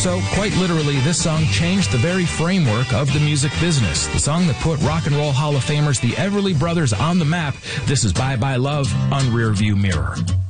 So, quite literally, this song changed the very framework of the music business. The song that put Rock and Roll Hall of Famers, the Everly Brothers, on the map. This is Bye Bye Love on Rearview Mirror.